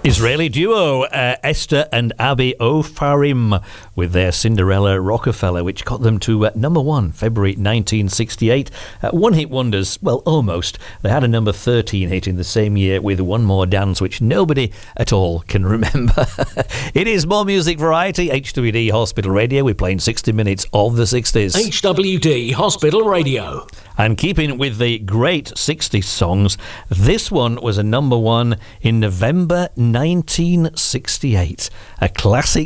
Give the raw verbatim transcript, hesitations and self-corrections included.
Israeli duo uh, Esther and Abi Ofarim with their Cinderella Rockefeller, which got them to uh, number one February nineteen sixty-eight. Uh, one-hit wonders, well, almost. They had a number thirteen hit in the same year with One More Dance, which nobody at all can remember. It is More Music Variety, H W D Hospital Radio. We're playing sixty minutes of the sixties. H W D Hospital Radio. And keeping with the great sixties songs, this one was a number one in November nineteen sixty-eight. A classic